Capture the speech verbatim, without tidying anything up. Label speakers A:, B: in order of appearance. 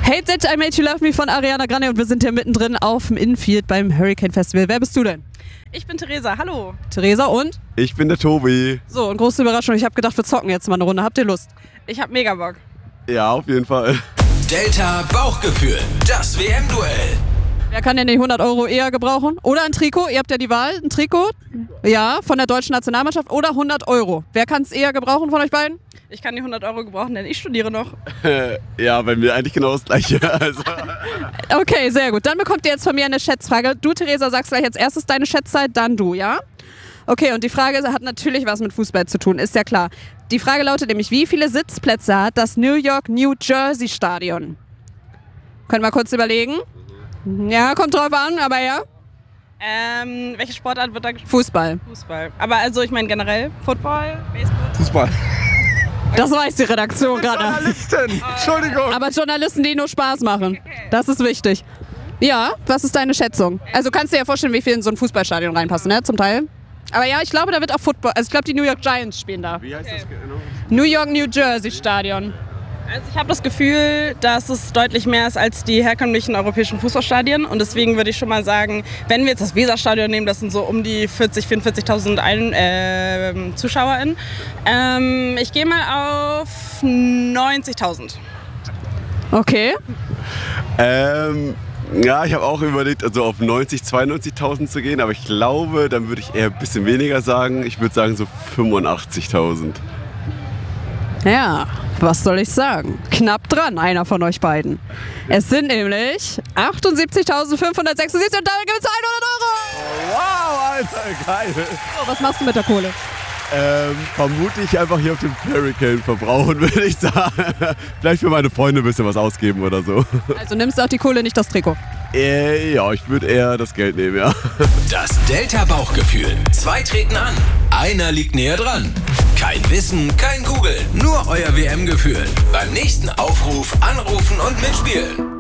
A: Hate That I Made You Love Me von Ariana Grande und wir sind hier mittendrin auf dem Infield beim Hurricane Festival. Wer bist du denn?
B: Ich bin Theresa, hallo.
A: Theresa und?
C: Ich bin der Tobi.
A: So, und große Überraschung, ich habe gedacht, wir zocken jetzt mal eine Runde. Habt ihr Lust?
B: Ich hab mega Bock.
C: Ja, auf jeden Fall.
D: Delta Bauchgefühl, das W M-Duell.
A: Wer kann denn die hundert Euro eher gebrauchen? Oder ein Trikot? Ihr habt ja die Wahl, ein Trikot? Ja, von der deutschen Nationalmannschaft oder hundert Euro. Wer kann es eher gebrauchen von euch beiden?
B: Ich kann die hundert Euro gebrauchen, denn ich studiere noch.
C: Ja, bei mir eigentlich genau das Gleiche. Also.
A: Okay, sehr gut. Dann bekommt ihr jetzt von mir eine Schätzfrage. Du, Theresa, sagst gleich als erstes deine Schätzzeit, dann du, ja? Okay, und die Frage hat natürlich was mit Fußball zu tun, ist ja klar. Die Frage lautet nämlich, wie viele Sitzplätze hat das New York New Jersey Stadion? Können wir kurz überlegen? Ja, kommt drauf an, aber ja.
B: Ähm, welche Sportart wird da gespielt?
A: Fußball.
B: Fußball. Aber also, ich meine generell Football, Baseball.
C: Fußball.
A: Das weiß die Redaktion gerade.
C: Journalisten! Entschuldigung!
A: Aber Journalisten, die nur Spaß machen. Das ist wichtig. Ja, was ist deine Schätzung? Also kannst du dir ja vorstellen, wie viel in so ein Fußballstadion reinpassen, ne? Zum Teil. Aber ja, ich glaube, da wird auch Football. Also ich glaube, die New York Giants spielen da.
C: Wie heißt
B: Okay.
C: das genau?
A: New York New Jersey Stadion.
B: Also ich habe das Gefühl, dass es deutlich mehr ist als die herkömmlichen europäischen Fußballstadien. Und deswegen würde ich schon mal sagen, wenn wir jetzt das Weserstadion nehmen, das sind so um die vierzig, vierundvierzigtausend Ein äh, ZuschauerInnen. Ähm, ich gehe mal auf neunzigtausend.
A: Okay.
C: Ähm, ja, ich habe auch überlegt, also auf neunzig, zweiundneunzigtausend zu gehen, aber ich glaube, dann würde ich eher ein bisschen weniger sagen. Ich würde sagen so fünfundachtzigtausend.
A: Ja, was soll ich sagen? Knapp dran, einer von euch beiden. Es sind nämlich achtundsiebzigtausendfünfhundertsechsundsiebzig und damit gibt es hundert Euro.
C: Wow, Alter, geil!
A: So, was machst du mit der Kohle?
C: Ähm, vermutlich einfach hier auf dem Hurricane verbrauchen, würde ich sagen. Vielleicht für meine Freunde ein bisschen was ausgeben oder so.
A: Also nimmst du auch die Kohle, nicht das Trikot.
C: Äh, ja, ich würde eher das Geld nehmen, ja.
D: Das Delta Bauchgefühl. Zwei treten an, einer liegt näher dran. Kein Wissen, kein Googeln, nur euer W M-Gefühl. Beim nächsten Aufruf anrufen und mitspielen.